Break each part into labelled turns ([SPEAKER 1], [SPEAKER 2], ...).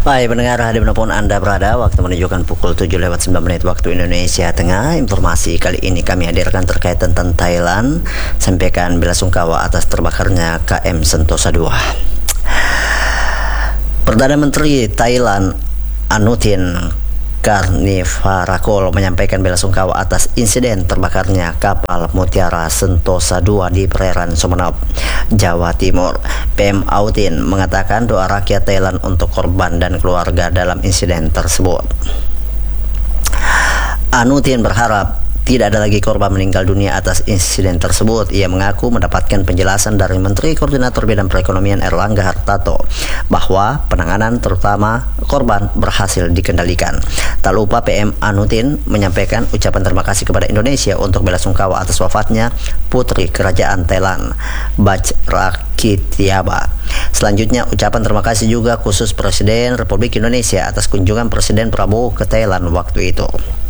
[SPEAKER 1] Baik pendengar, dimanapun Anda berada, waktu menunjukkan pukul 7:09 waktu Indonesia Tengah. Informasi kali ini kami hadirkan terkait tentang Thailand, sampaikan belasungkawa atas terbakarnya KM Sentosa II. Perdana Menteri Thailand Anutin Karnivarakul menyampaikan belasungkawa atas insiden terbakarnya kapal Mutiara Sentosa II di perairan Sumeneb, Jawa Timur. PM Autin mengatakan doa rakyat Thailand untuk korban dan keluarga dalam insiden tersebut. Anutin berharap tidak ada lagi korban meninggal dunia atas insiden tersebut. Ia mengaku mendapatkan penjelasan dari Menteri Koordinator Bidang Perekonomian Erlangga Hartarto bahwa penanganan terutama korban berhasil dikendalikan. Tak lupa PM Anutin menyampaikan ucapan terima kasih kepada Indonesia untuk belasungkawa atas wafatnya Putri Kerajaan Thailand, Bajrakittiaba. Selanjutnya ucapan terima kasih juga khusus Presiden Republik Indonesia atas kunjungan Presiden Prabowo ke Thailand waktu itu.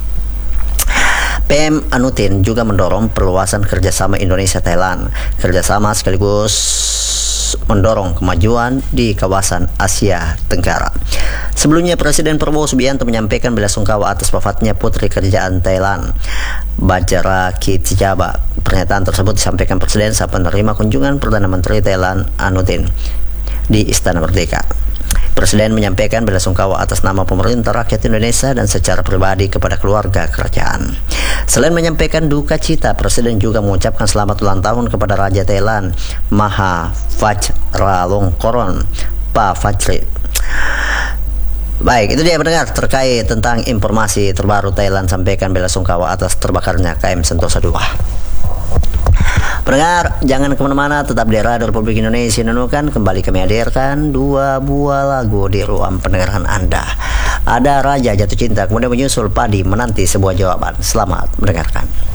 [SPEAKER 1] PM Anutin juga mendorong perluasan kerjasama Indonesia-Thailand. Kerjasama sekaligus mendorong kemajuan di kawasan Asia Tenggara. Sebelumnya Presiden Prabowo Subianto menyampaikan belasungkawa atas wafatnya Putri Kerajaan Thailand, Bajrakittiaba. Pernyataan tersebut disampaikan Presiden saat menerima kunjungan Perdana Menteri Thailand Anutin di Istana Merdeka. Presiden menyampaikan belasungkawa atas nama pemerintah rakyat Indonesia dan secara pribadi kepada keluarga kerajaan. Selain menyampaikan duka cita, Presiden juga mengucapkan selamat ulang tahun kepada Raja Thailand Maha Vajiralongkorn Pak Fajri. Baik, itu dia pendengar terkait tentang informasi terbaru. Thailand sampaikan belasungkawa atas terbakarnya KM Sentosa II. Pendengar, jangan kemana-mana, tetap di Radio Republik Indonesia Nunukan. Kembali kami hadirkan dua buah lagu di ruang pendengaran Anda. Ada Raja Jatuh Cinta, kemudian menyusul Padi Menanti Sebuah Jawaban. Selamat mendengarkan.